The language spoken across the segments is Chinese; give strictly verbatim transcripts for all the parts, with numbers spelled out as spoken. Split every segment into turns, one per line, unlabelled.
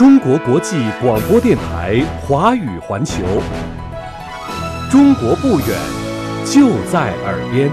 中国国际广播电台华语环球，中国不远，就在耳边。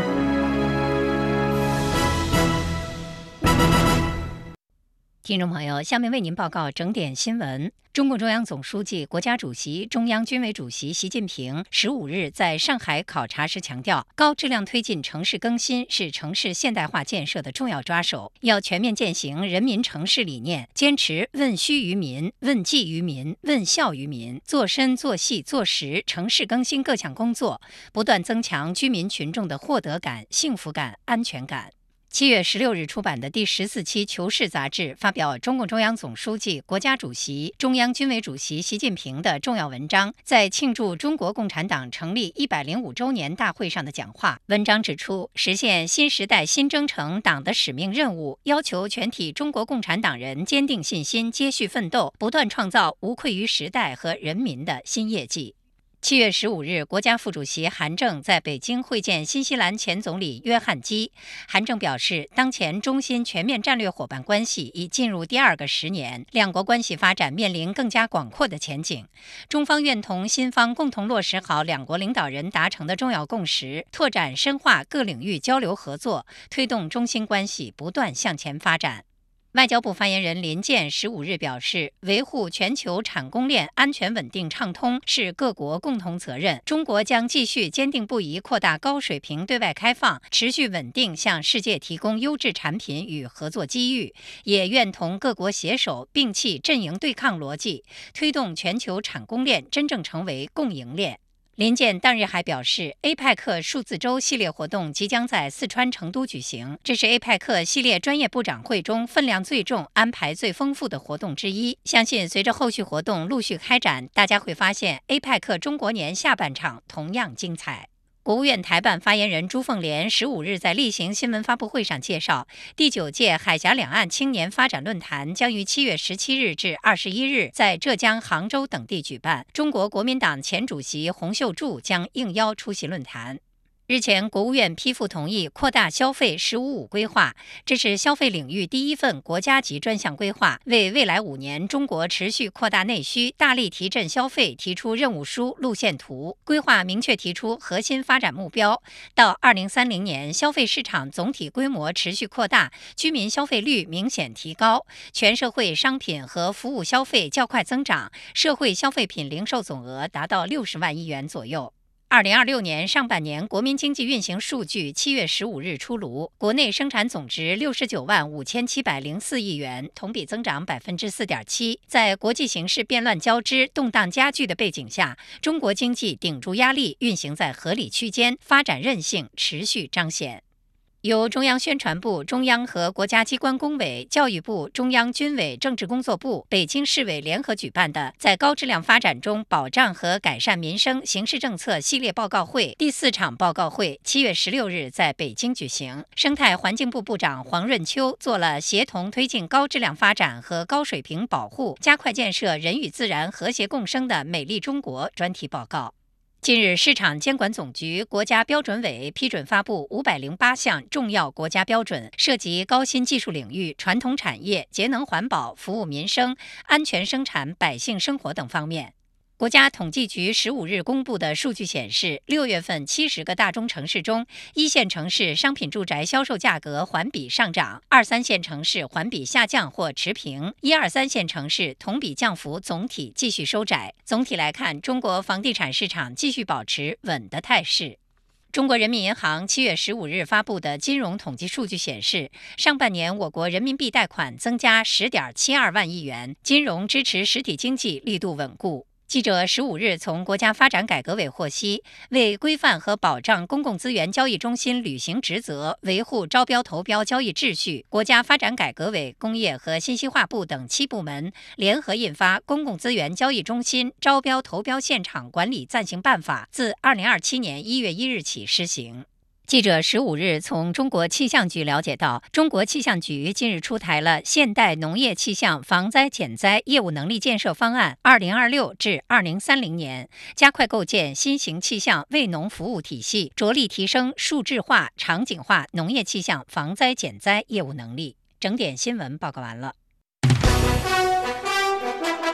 听众朋友，下面为您报告整点新闻。中共中央总书记、国家主席、中央军委主席习近平十五日在上海考察时强调，高质量推进城市更新是城市现代化建设的重要抓手，要全面践行人民城市理念，坚持问需于民、问计于民、问效于民，做深做细做实城市更新各项工作，不断增强居民群众的获得感、幸福感、安全感。七月十六日出版的第十四期《求是》杂志发表中共中央总书记、国家主席、中央军委主席习近平的重要文章，在庆祝中国共产党成立一百零五周年大会上的讲话。文章指出，实现新时代新征程党的使命任务，要求全体中国共产党人坚定信心，接续奋斗，不断创造无愧于时代和人民的新业绩。七月十五日，国家副主席韩正在北京会见新西兰前总理约翰基。韩正表示，当前中新全面战略伙伴关系已进入第二个十年，两国关系发展面临更加广阔的前景。中方愿同新方共同落实好两国领导人达成的重要共识，拓展深化各领域交流合作，推动中新关系不断向前发展。外交部发言人林健十五日表示，维护全球产供链安全稳定畅通是各国共同责任。中国将继续坚定不移扩大高水平对外开放，持续稳定向世界提供优质产品与合作机遇，也愿同各国携手摒弃阵营对抗逻辑，推动全球产供链真正成为共赢链。林健当日还表示 ，A P E C 数字周系列活动即将在四川成都举行，这是 A P E C 系列专业部长会中分量最重、安排最丰富的活动之一。相信随着后续活动陆续开展，大家会发现 A P E C 中国年下半场同样精彩。国务院台办发言人朱凤莲十五日在例行新闻发布会上介绍，第九届海峡两岸青年发展论坛将于七月十七日至二十一日在浙江、杭州等地举办。中国国民党前主席洪秀柱将应邀出席论坛。日前，国务院批复同意扩大消费“十五五”规划，这是消费领域第一份国家级专项规划，为未来五年中国持续扩大内需、大力提振消费提出任务书、路线图。规划明确提出核心发展目标：到二零三零年，消费市场总体规模持续扩大，居民消费率明显提高，全社会商品和服务消费较快增长，社会消费品零售总额达到六十万亿元左右。二零二六年上半年国民经济运行数据七月十五日出炉，国内生产总值六十九万五千七百零四亿元，同比增长百分之四点七。在国际形势变乱交织、动荡加剧的背景下，中国经济顶住压力，运行在合理区间，发展韧性持续彰显。由中央宣传部、中央和国家机关工委、教育部、中央军委政治工作部、北京市委联合举办的在高质量发展中保障和改善民生形势政策系列报告会第四场报告会，七月十六日在北京举行。生态环境部部长黄润秋做了协同推进高质量发展和高水平保护，加快建设人与自然和谐共生的美丽中国专题报告。近日，市场监管总局、国家标准委批准发布五百零八项重要国家标准，涉及高新技术领域、传统产业、节能环保、服务民生、安全生产、百姓生活等方面。国家统计局十五日公布的数据显示，六月份七十个大中城市中，一线城市商品住宅销售价格环比上涨，二三线城市环比下降或持平，一二三线城市同比降幅总体继续收窄。总体来看，中国房地产市场继续保持稳的态势。中国人民银行七月十五日发布的金融统计数据显示，上半年我国人民币贷款增加十点七二万亿元，金融支持实体经济力度稳固。记者十五日从国家发展改革委获悉，为规范和保障公共资源交易中心履行职责，维护招标投标交易秩序，国家发展改革委、工业和信息化部等七部门联合印发《公共资源交易中心招标投标现场管理暂行办法》，自二零二七年一月一日起施行。记者十五日从中国气象局了解到，中国气象局近日出台了现代农业气象防灾减灾业务能力建设方案（二零二六至二零三零年），加快构建新型气象为农服务体系，着力提升数质化、场景化农业气象防灾减灾业务能力。整点新闻报告完了。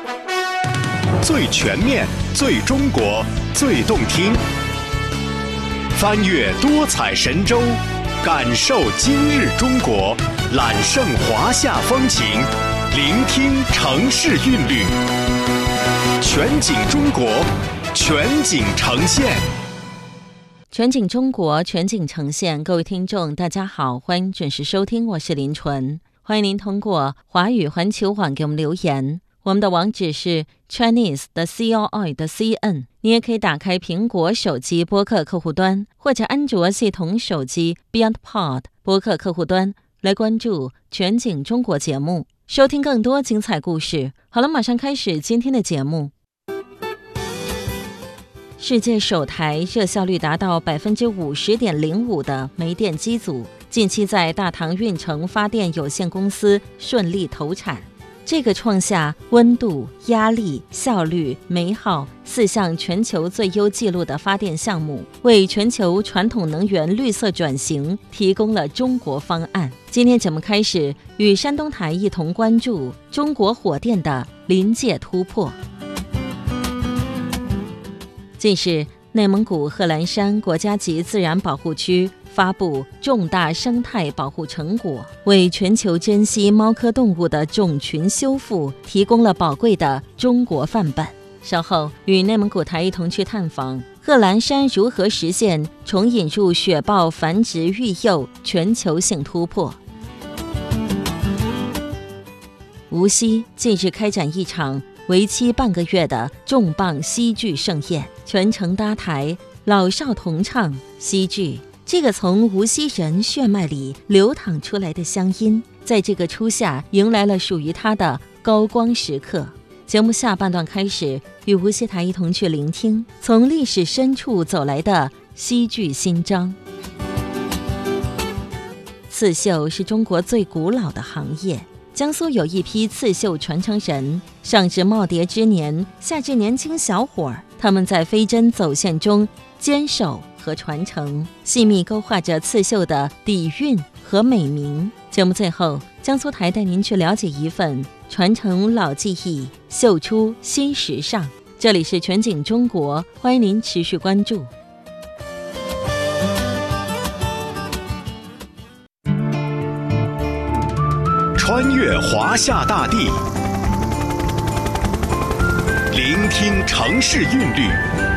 最全面、最中国、最动听。翻越多彩神州，感受今日中国，揽胜华夏风情，聆听城市韵律。全景中国，全景呈现。
全景中国，全景呈现。各位听众大家好，欢迎准时收听，我是林纯。欢迎您通过华语环球网给我们留言，我们的网址是 Chinese 的 C O I 的 C N。 你也可以打开苹果手机播客客户端，或者安卓系统手机 BeyondPod 播客客户端来关注全景中国节目，收听更多精彩故事。好了，马上开始今天的节目。世界首台热效率达到 百分之五十点零五 的煤电机组近期在大唐运城发电有限公司顺利投产，这个创下温度、压力、效率、煤耗四项全球最优纪录的发电项目，为全球传统能源绿色转型提供了中国方案。今天节目开始，与山东台一同关注中国火电的临界突破。近日，内蒙古贺兰山国家级自然保护区发布重大生态保护成果，为全球珍稀猫科动物的种群修复提供了宝贵的中国范本。稍后与内蒙古台一同去探访贺兰山如何实现重引入雪豹繁殖育幼全球性突破。无锡近日开展一场为期半个月的重磅戏剧盛宴，全程搭台，老少同唱戏剧。这个从无锡人血脉里流淌出来的乡音，在这个初夏迎来了属于它的高光时刻。节目下半段开始，与无锡台一同去聆听从历史深处走来的戏剧新章。刺绣是中国最古老的行业，江苏有一批刺绣传承人，上至耄耋之年，下至年轻小伙儿，他们在飞针走线中坚守和传承，细密勾画着刺绣的底蕴和美名。节目最后，江苏台带您去了解一份传承老技艺，绣出新时尚。这里是全景中国，欢迎您持续关注。
穿越华夏大地，聆听城市韵律，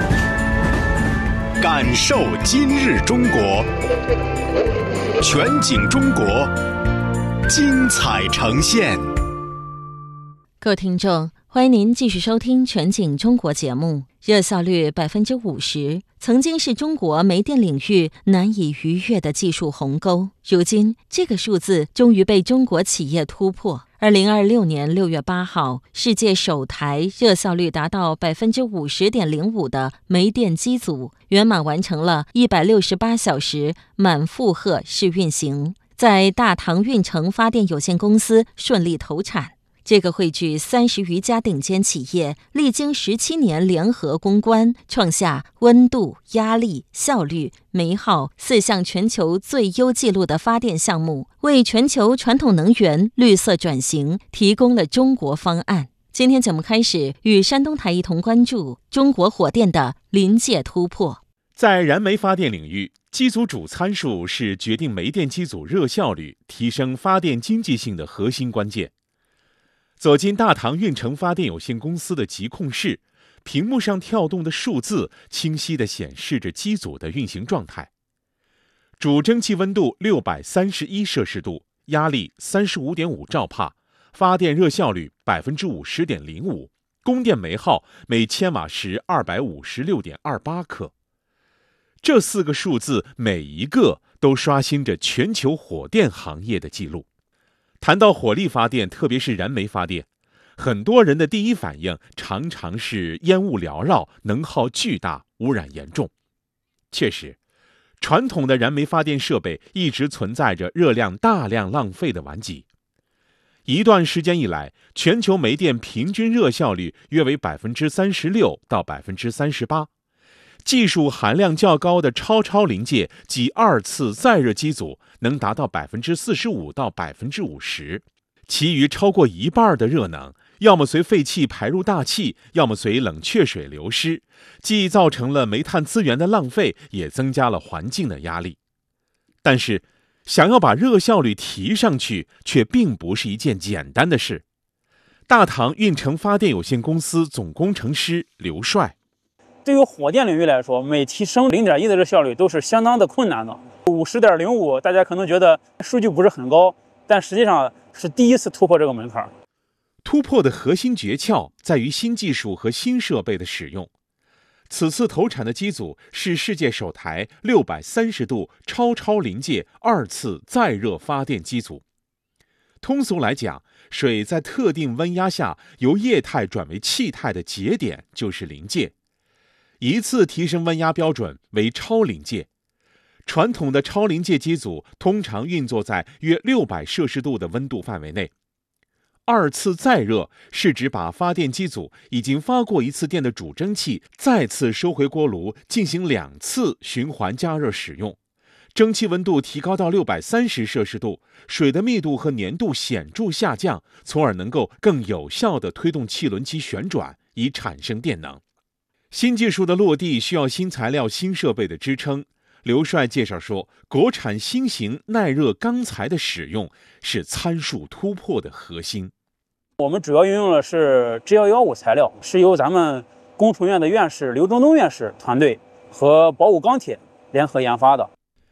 感受今日中国，全景中国，精彩呈现。
各位听众，欢迎您继续收听全景中国节目。热效率 百分之五十 曾经是中国煤电领域难以逾越的技术鸿沟，如今这个数字终于被中国企业突破。二零二六年六月八号，世界首台热效率达到 百分之五十点零五 的煤电机组圆满完成了一百六十八小时满负荷试运行，在大唐运城发电有限公司顺利投产。这个汇聚三十余家顶尖企业，历经十七年联合攻关，创下温度、压力、效率、煤耗四项全球最优纪录的发电项目，为全球传统能源绿色转型提供了中国方案。今天节目开始，与山东台一同关注中国火电的临界突破。
在燃煤发电领域，机组主参数是决定煤电机组热效率、提升发电经济性的核心关键。走进大唐运城发电有限公司的极控室，屏幕上跳动的数字清晰地显示着机组的运行状态。主蒸汽温度六百三十一摄氏度，压力 三十五点五兆帕，发电热效率 百分之五十点零五， 供电煤耗每千瓦时 二百五十六点二八克。这四个数字每一个都刷新着全球火电行业的记录。谈到火力发电，特别是燃煤发电，很多人的第一反应常常是烟雾缭绕，能耗巨大，污染严重。确实，传统的燃煤发电设备一直存在着热量大量浪费的顽疾。一段时间以来，全球煤电平均热效率约为 百分之三十六 到 百分之三十八，技术含量较高的超超临界及二次再热机组能达到 百分之四十五 到 百分之五十， 其余超过一半的热能要么随废气排入大气，要么随冷却水流失，既造成了煤炭资源的浪费，也增加了环境的压力。但是，想要把热效率提上去，却并不是一件简单的事。大唐运城发电有限公司总工程师刘帅：
对于火电领域来说，每提升 零点一 的热效率都是相当的困难的。五十点零五，大家可能觉得数据不是很高，但实际上是第一次突破这个门槛。
突破的核心诀窍在于新技术和新设备的使用。此次投产的机组是世界首台六百三十度超超临界二次再热发电机组。通俗来讲，水在特定温压下由液态转为气态的节点就是临界，一次提升温压标准为超临界。传统的超临界机组通常运作在约六百摄氏度的温度范围内。二次再热是指把发电机组已经发过一次电的主蒸汽再次收回锅炉，进行两次循环加热使用，蒸汽温度提高到六百三十摄氏度，水的密度和粘度显著下降，从而能够更有效地推动汽轮机旋转，以产生电能。新技术的落地需要新材料、新设备的支撑。刘帅介绍说，国产新型耐热钢材的使用是参数突破的核心。
我们主要运用的是 G 一一五材料，是由咱们工程院的院士刘忠东院士团队和宝武钢铁联合研发的。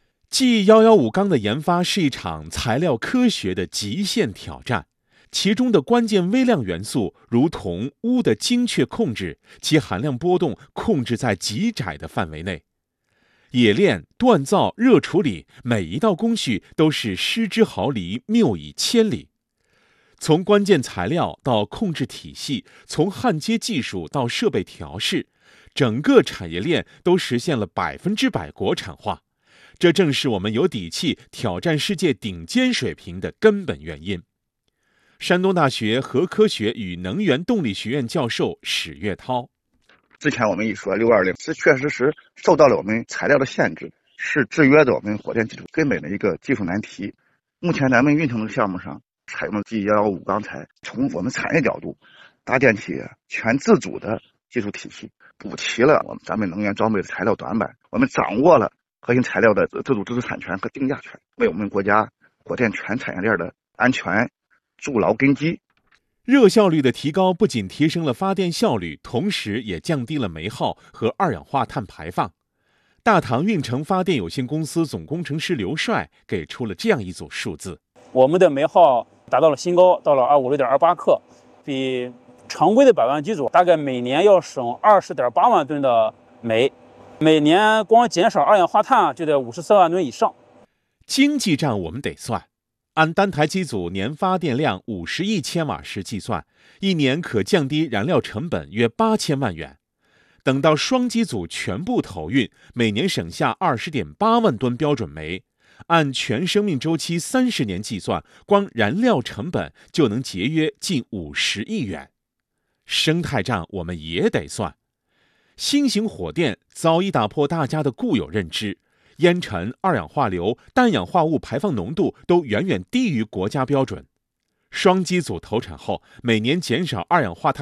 G 一一五钢的研发是一场材料科学的极限挑战，其中的关键微量元素如铜、钨的精确控制，其含量波动控制在极窄的范围内。冶炼、锻造、热处理，每一道工序都是失之毫厘，谬以千里。从关键材料到控制体系，从焊接技术到设备调试，整个产业链都实现了百分之百国产化。这正是我们有底气挑战世界顶尖水平的根本原因。山东大学核科学与能源动力学院教授史岳涛：
之前我们一说六二零是确实是受到了我们材料的限制，是制约着我们火电技术根本的一个技术难题。目前咱们运城的项目上采用了 G 一一五钢材，从我们产业角度搭建起全自主的技术体系，补齐了我们咱们能源装备的材料短板。我们掌握了核心材料的自主知识产权和定价权，为我们国家火电全产业链的安全筑牢根基。
热效率的提高不仅提升了发电效率，同时也降低了煤耗和二氧化碳排放。大唐运城发电有限公司总工程师刘帅给出了这样一组数字：
我们的煤耗达到了新高，到了二五六点二八克，比常规的百万机组大概每年要省二十点八万吨的煤，每年光减少二氧化碳就得五十四万吨以上。
经济账我们得算。按单台机组年发电量五十亿千瓦时计算，一年可降低燃料成本约八千万元。等到双机组全部投运，每年省下二十点八万吨标准煤。按全生命周期三十年计算，光燃料成本就能节约近五十亿元。生态账我们也得算。新型火电早已打破大家的固有认知。烟尘、二氧化硫、氮氧化物排放浓度都远远低于国家标准。双机组投产后，每年减少二氧化碳